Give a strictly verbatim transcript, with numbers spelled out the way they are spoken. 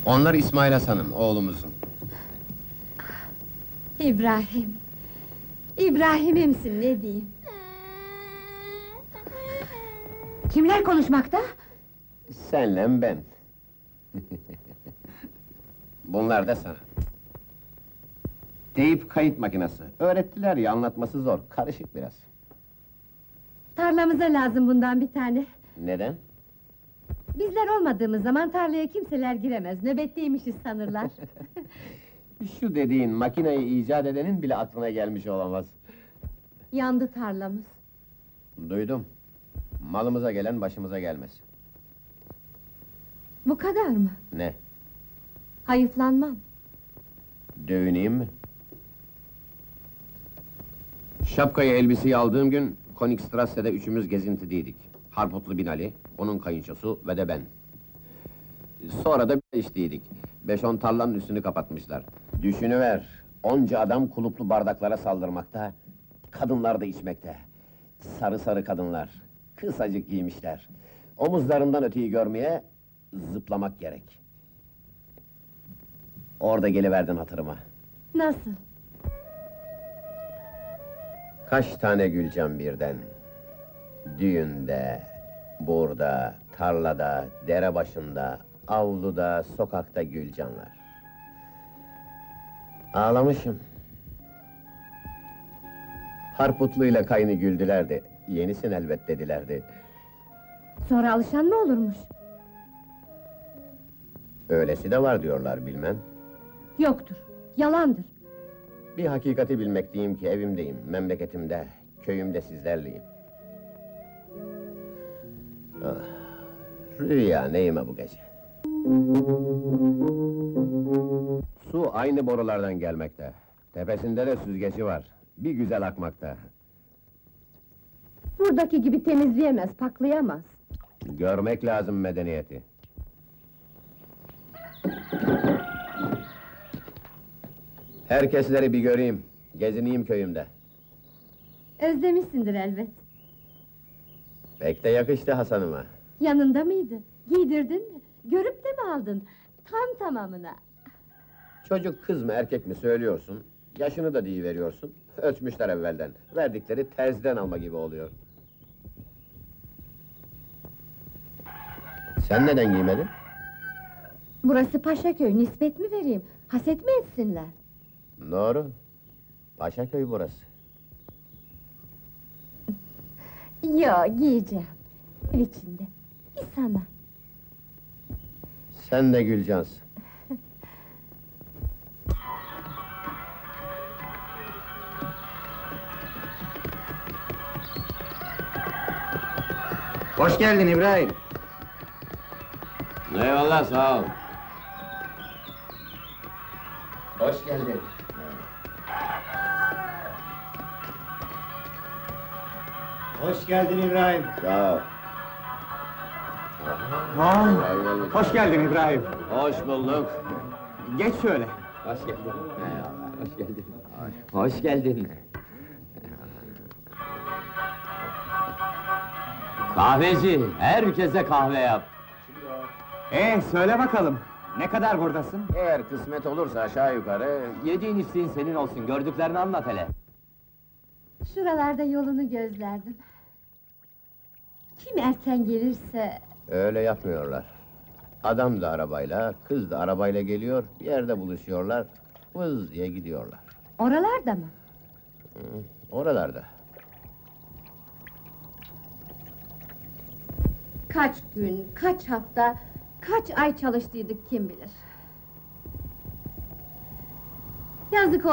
Onlar İsmail Hasan'ın, oğlumuzun. İbrahim! İbrahim'imsin, ne diyeyim? Kimler konuşmakta? Senle ben. Bunlar da sana. Teyip kayıt makinesi. Öğrettiler ya, anlatması zor, karışık biraz. Tarlamıza lazım bundan bir tane. Neden? Bizler olmadığımız zaman tarlaya kimseler giremez, nöbetteymişiz sanırlar. Şu dediğin, makineyi icat edenin bile aklına gelmiş olamaz. Yandı tarlamız. Duydum. Malımıza gelen başımıza gelmez. Bu kadar mı? Ne? Hayıflanmam. Dövüneyim mi? Şapkayı, elbiseyi aldığım gün, Konigstrasse'de üçümüz gezintideydik. Harputlu Binali, onun kayınçosu ve de ben. Sonra da içtiydik. Beş on tarlanın üstünü kapatmışlar. Düşünüver, onca adam kuluplu bardaklara saldırmakta, kadınlar da içmekte. Sarı sarı kadınlar, kısacık giymişler. Omuzlarından öteyi görmeye, zıplamak gerek. Orada geliverdin hatırıma. Nasıl? Kaç tane Gülcan birden? Düğünde, burada, tarlada, dere başında, avluda, sokakta Gülcanlar. Ağlamışım. Harputlu'yla kaynı güldülerdi, yenisin elbet dedilerdi. Sonra alışan mı olurmuş? Öylesi de var diyorlar, bilmem. Yoktur, yalandır. Bir hakikati bilmek diyeyim ki evimdeyim, memleketimde, köyümde sizlerleyim. Ah, rüya neyime bu gece? Su aynı borulardan gelmekte. Tepesinde de süzgeci var. Bir güzel akmakta. Buradaki gibi temizleyemez, paklayamaz. Görmek lazım medeniyeti. Herkesleri bir göreyim, gezineyim köyümde. Özlemişsindir elbet. Pek de yakıştı Hasan'ıma. Yanında mıydı? Giydirdin mi? Görüp de mi aldın? Tam tamamına. Çocuk kız mı erkek mi söylüyorsun, yaşını da deyiveriyorsun. Ölçmüşler evvelden, verdikleri terziden alma gibi oluyor. Sen neden giymedin? Burası Paşaköy, nispet mi vereyim? Haset mi etsinler? Doğru, Paşaköy burası. Yo, giyeceğim. Ev içinde. Bir sana. Sen de Gülcansın. Hoş geldin İbrahim. Eyvallah, sağ ol. Hoş geldin. Hoş geldin İbrahim. Sağ ol. Aa, Eyvallah. hoş geldin İbrahim. Hoş bulduk. Geç şöyle. Hoş geldin. Eyvallah, hoş geldin. Hoş geldin. Kahveci, herkese kahve yap. Ee, söyle bakalım. Ne kadar buradasın? Eğer kısmet olursa aşağı yukarı... Yediğin içtiğin senin olsun, gördüklerini anlat hele. Şuralarda yolunu gözlerdim. Kim erken gelirse... Öyle yapmıyorlar. Adam da arabayla, kız da arabayla geliyor, bir yerde buluşuyorlar, vız diye gidiyorlar. Oralarda mı? Hı, oralarda. Kaç gün, kaç hafta, kaç ay çalıştıydık kim bilir. Yazık